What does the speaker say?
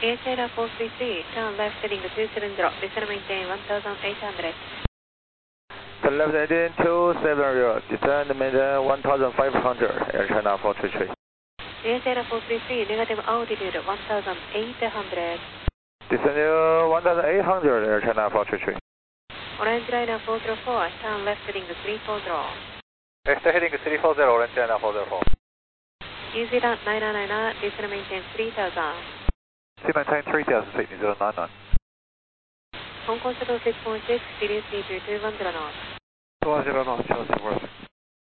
Air China 433, turn left heading 270, descend maintain 1800. Turn left heading 270, descend maintain 1500, Air China 433. Air China 433, negative altitude 1800. Descend 1800, Air China 433. Orange Liner 404, turn left heading 340. Left heading 340, Orange Liner 404. New Zealand 999, descend maintain 3000. See maintain 3000 feet, New Zealand 99. Hong Kong Shuttle 646, reduce speed to 210 knots. 210 knots, Chelsea Worth.